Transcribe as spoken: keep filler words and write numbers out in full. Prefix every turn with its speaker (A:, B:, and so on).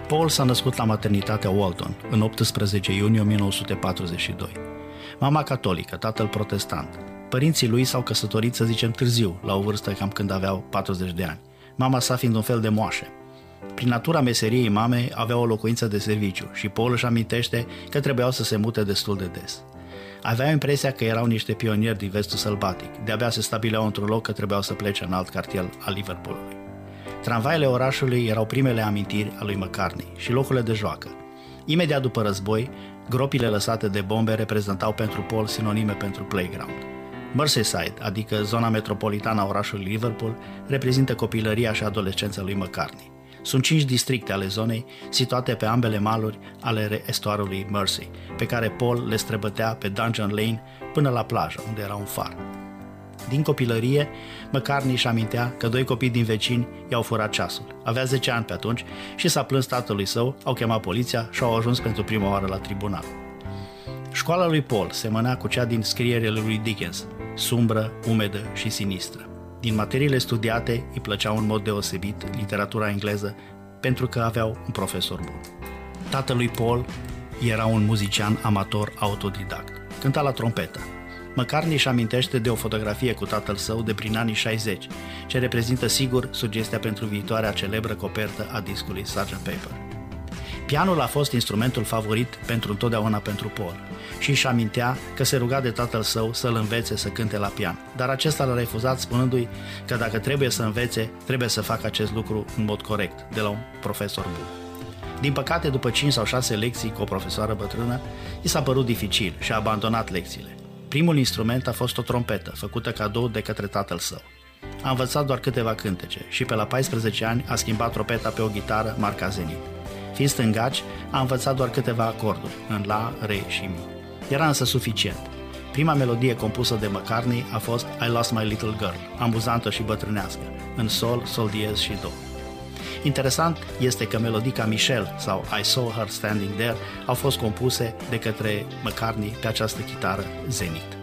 A: Paul s-a născut la maternitatea Walton în optsprezece iunie o mie nouă sute patruzeci și doi. Mama catolică, tatăl protestant. Părinții lui s-au căsătorit, să zicem, târziu, la o vârstă cam când aveau patruzeci de ani, mama sa fiind un fel de moașă. Prin natura meseriei mamei avea o locuință de serviciu și Paul își amintește că trebuiau să se mute destul de des. Avea impresia că erau niște pionieri din vestul sălbatic, de-abia se stabileau într-un loc că trebuiau să plece în alt cartier al Liverpoolului. Tramvaile orașului erau primele amintiri a lui McCartney și locurile de joacă. Imediat după război, gropile lăsate de bombe reprezentau pentru Paul sinonime pentru playground. Merseyside, adică zona metropolitană a orașului Liverpool, reprezintă copilăria și adolescența lui McCartney. Sunt cinci districte ale zonei, situate pe ambele maluri ale estuarului Mersey, pe care Paul le străbătea pe Dungeon Lane până la plajă, unde era un far. Din copilărie, McCartney își amintea că doi copii din vecini i-au furat ceasul. Avea zece ani pe atunci și s-a plâns tatălui său, au chemat poliția și au ajuns pentru prima oară la tribunal. Școala lui Paul semăna cu cea din scrierile lui Dickens, sumbră, umedă și sinistră. Din materiile studiate îi plăcea în mod deosebit literatura engleză pentru că aveau un profesor bun. Tatălui Paul era un muzician amator autodidact. Cânta la trompetă. McCartney își amintește de o fotografie cu tatăl său de prin anii șaizeci, ce reprezintă sigur sugestia pentru viitoarea celebră copertă a discului sergeant Pepper. Pianul a fost instrumentul favorit pentru întotdeauna pentru Paul și își amintea că se ruga de tatăl său să-l învețe să cânte la pian, dar acesta l-a refuzat spunându-i că dacă trebuie să învețe, trebuie să facă acest lucru în mod corect, de la un profesor bun. Din păcate, după cinci sau șase lecții cu o profesoară bătrână, i s-a părut dificil și a abandonat lecțiile. Primul instrument a fost o trompetă, făcută cadou de către tatăl său. A învățat doar câteva cântece și pe la paisprezece ani a schimbat trompeta pe o gitară marca Zenith. Fiind stângaci, a învățat doar câteva acorduri, în la, re și mi. Era însă suficient. Prima melodie compusă de McCartney a fost I Lost My Little Girl, amuzantă și bătrânească, în sol, sol diez și do. Interesant este că melodii ca Michelle sau I Saw Her Standing There au fost compuse de către McCartney pe această chitară Zenith.